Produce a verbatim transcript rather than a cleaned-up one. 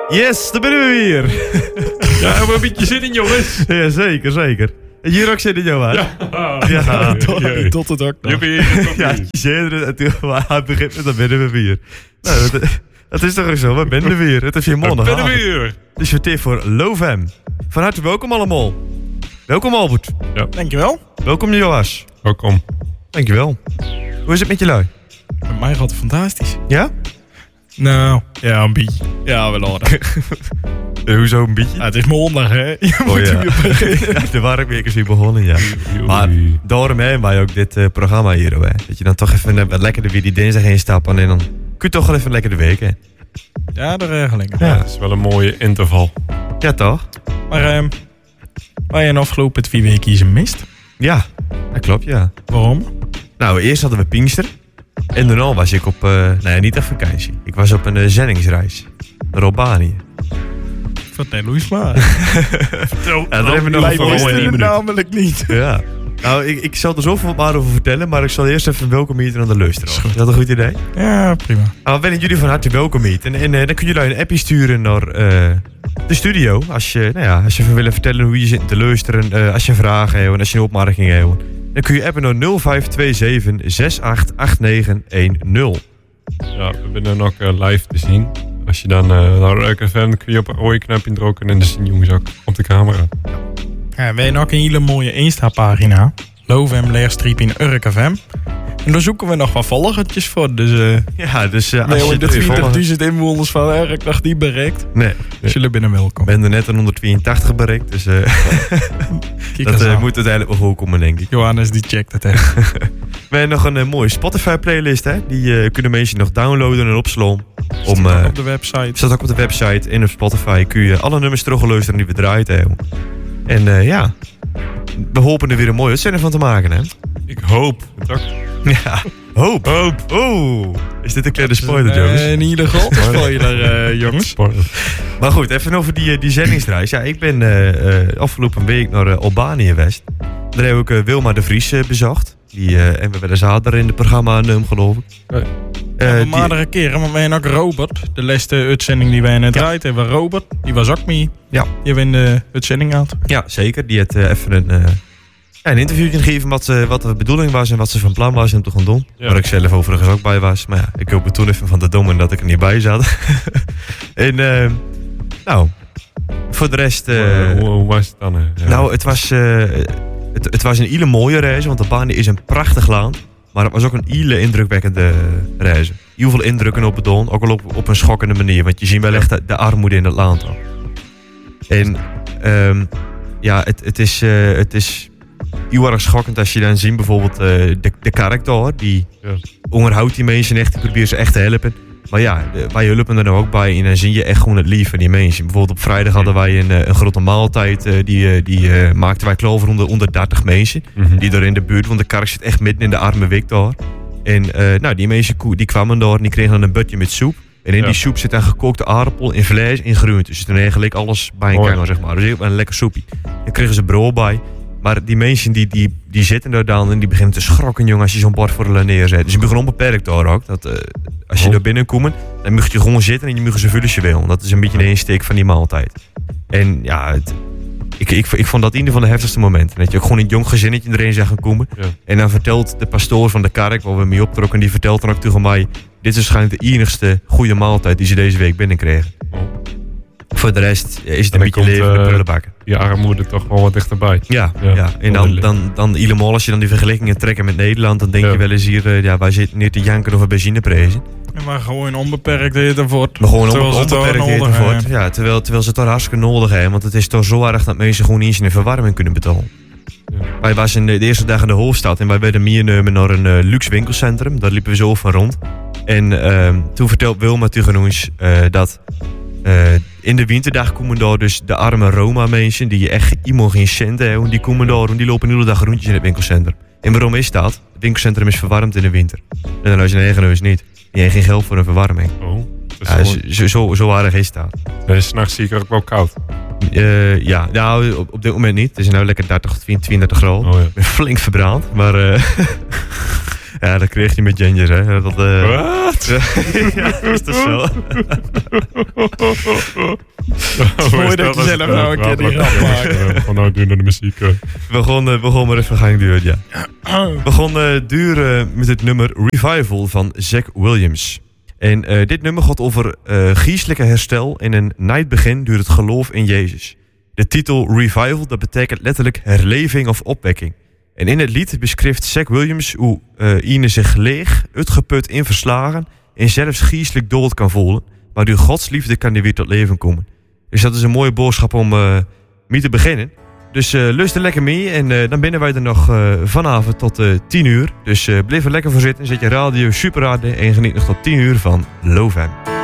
Yes, daar ben we weer. Ja, we hebben een beetje zin in, jongens. Ja, zeker, zeker. En hier ook zin in, Johan. Ja, ja. Tot, tot het ook nog. Juppie, Ja, je zei het en toen hij begint met, dan ben we weer. Nou, dat, dat is toch ook zo, we zijn er weer. Het is weer maandag. We zijn er weer. Dus we tijd voor Lovem. Van harte welkom allemaal. Welkom Albert. Ja. Dankjewel. Welkom Joas. Welkom. Dankjewel. Hoe is het met je lui? Met mij gaat het fantastisch. Ja? Nou, ja, een beetje. Ja, wel aardig. Uh, hoezo een beetje? Ja, het is maandag, hè? Je Oh moet ja. weer Ja, de warmweek is weer begonnen, ja. Maar daarom hebben wij ook dit uh, programma hier, hoor. Dat je dan toch even uh, wat lekker weer die dinsdag instappen en dan kun je toch wel even lekker de week, hè? Ja, de regeling. Ja. Het is wel een mooie interval. Ja, toch? Maar, um, waar je de afgelopen twee weken iets mist? Ja, dat klopt, ja. Waarom? Nou, eerst hadden we Pinkster. En daarna was ik op, uh, nee, niet op vakantie. Ik was op een uh, zendingsreis. Naar Albanië. Vertel hoe eens maar. Vertel. Ja, daar hebben we nog Wij een wisten verhaal het in. namelijk niet. Ja. Nou, ik, ik zal er zoveel maar over vertellen, maar ik zal eerst even welkom heten aan de luisteraars. Is dat een goed idee? Ja, prima. Nou, ben ik jullie van harte welkom heten. En uh, dan kun jullie een appje sturen naar uh, de studio. Als je, nou ja, als je even wil vertellen hoe je zit te luisteren, uh, als je vragen hebt en als je een opmerking hebt. Dan kun je appen naar nul vijf twee zeven zes acht acht negen een nul. Ja, we zijn dan ook uh, live te zien. Als je dan uh, naar Urk F M kun je op een rode knopje drukken en dan zien jongens ook op de camera. Ja, wij hebben ook een hele mooie Insta-pagina. Lovem leerstreep in Urk F M. En daar zoeken we nog wat volgertjes voor. Dus uh, Ja, dus uh, we als je hebben de twintigduizend inwoners van Urk nog niet bereikt. Nee, Dus jullie binnen welkom. ik ben er net een honderdtweeëntachtig bereikt. Dus uh, Kijk dat eens uh, aan. moet uiteindelijk wel goed komen, denk ik. Johannes die checkt het even. We hebben nog een uh, mooie Spotify-playlist, hè. Die uh, kunnen mensen nog downloaden en opslaan. Om, uh, op de website. staat ook op de website en op Spotify kun je alle nummers terugluisteren die we draaien hebben. En uh, ja, we hopen er weer een mooie uitzending van te maken, hè. Ik hoop het ook. Ja, hoop. Hoop. Oh, is dit een kleine spoiler, Uh, Jones? een hele grote spoiler, uh, jongens. Maar goed, even over die, uh, die zendingsreis. Ja, ik ben uh, uh, afgelopen week naar uh, Albanië geweest. Daar heb ik uh, Wilma de Vries uh, bezocht. Die, uh, en we hebben zaterdag in het programma uh, geloof ik. Nee. Uh, Ja, die- maar meerdere keren, want wij hebben ook Robert. De laatste uitzending die wij net Ja. draaid hebben. Robert, die was ook mee. Ja. Die hebben in de uitzending gehad. Ja, zeker. Die had uh, even een, uh, ja, een interviewtje gegeven wat, uh, wat de bedoeling was en wat ze van plan was om te gaan doen. Ja. Waar ik zelf overigens ook bij was. Maar ja, ik hoop het toen even van de domme dat ik er niet bij zat. en uh, nou, voor de rest... Uh, hoe, hoe was het dan? Uh, ja. nou, het was, uh, het, het was een hele mooie reis, want Albanië is een prachtig land. Maar het was ook een hele indrukwekkende reis. Heel veel indrukken op het doen, ook al op, op een schokkende manier. Want je ziet wel echt de, de armoede in het land. Ook. En um, ja, het, het, is, uh, het is heel erg schokkend als je dan ziet bijvoorbeeld uh, de, de kerk daar. Die Ja. onderhoudt die mensen echt, die probeert ze echt te helpen. Maar ja, de, wij helpen er nou ook bij en dan zie je echt gewoon het lief van die mensen. Bijvoorbeeld op vrijdag hadden wij een, een grote maaltijd. Uh, die uh, die uh, maakten wij klaar voor onder, onder dertig mensen. Mm-hmm. Die daar in de buurt, want de kerk zit echt midden in de arme wijk daar. En uh, nou, die mensen die kwamen daar en die kregen dan een budje met soep. En in Ja. die soep zit een gekookte aardappel in vlees en groenten. Dus dan eigenlijk alles bij elkaar, Mooi. zeg maar. Dus een lekker soepie. Dan kregen ze brood bij. Maar die mensen die, die, die zitten daar dan en die beginnen te schrokken, jongen, als je zo'n bord voor hen neerzet. Dus je begon onbeperkt daar ook. Dat, uh, als je Oh. daar binnenkomt, dan mag je gewoon zitten en je mag ze vullen als je wil. Dat is een beetje de insteek van die maaltijd. En ja, het, ik, ik, ik vond dat een van de heftigste momenten. Dat je ook gewoon een jong gezinnetje erin zag gaan komen. Ja. En dan vertelt de pastoor van de kerk, waar we mee optrokken, die vertelt dan ook tegen mij: dit is waarschijnlijk de enigste goede maaltijd die ze deze week binnenkregen. Oh. Voor de rest is het En een dan beetje komt, leven in de uh, prullenbakken. Die armoede toch wel wat dichterbij. Ja, ja. Ja. En dan, dan, dan helemaal als je dan die vergelijkingen trekken met Nederland, dan denk Ja. je wel eens hier, uh, ja, wij zitten niet te janken over benzineprijzen. En maar gewoon onbeperkt eten wordt. Maar gewoon Terwijl onbe- ze het onbeperkt wel eten nodig wordt. hebben. Ja, terwijl, terwijl ze het toch hartstikke nodig hebben. Want het is toch zo erg dat mensen gewoon eens in de verwarming kunnen betalen. Ja. Wij waren de eerste dag in de hoofdstad en wij werden meegenomen naar een uh, luxe winkelcentrum. Daar liepen we zo van rond. En uh, toen vertelt Wilma tegen ons uh, dat uh, in de winterdag komen daar dus de arme Roma-mensen die echt iemand geen cent hebben. Die komen daar en die lopen de hele dag rondjes in het winkelcentrum. En waarom is dat? Het winkelcentrum is verwarmd in de winter. En dan als je een eigen neus niet. Je hebt geen geld voor een verwarming. Oh. Dat Ja, is zo, zo, zo aardig is dat. wel- s'nachts zie ik er ook wel koud. Uh, ja, nou op, op dit moment niet. Het is nou lekker dertig, tweeëntwintig graden. Oh, ja. Ik ben flink verbrand. Maar uh, Ja, dat kreeg je met Ginger, hè. Dat, uh... Wat? ja, is dat zo? Het is mooi dat je zelf nou een keer die grap maakt. Gewoon nou doen naar de muziek. We begon, uh, begon maar even gang duur, ja. We begonnen uh, duur uh, met het nummer Revival van Zack Williams. En uh, dit nummer gaat over uh, geestelijke herstel en een nijdbegin door het geloof in Jezus. De titel Revival, dat betekent letterlijk herleving of opwekking. En in het lied beschrijft Zack Williams hoe uh, Ine zich leeg, uitgeput in verslagen en zelfs geestelijk dood kan voelen. Maar door Gods liefde kan hij weer tot leven komen. Dus dat is een mooie boodschap om uh, mee te beginnen. Dus uh, lust er lekker mee en uh, dan binnen wij er nog uh, vanavond tot uh, tien uur. Dus uh, blijf er lekker voor zitten, zet je radio super hard en geniet nog tot tien uur van Lowfam.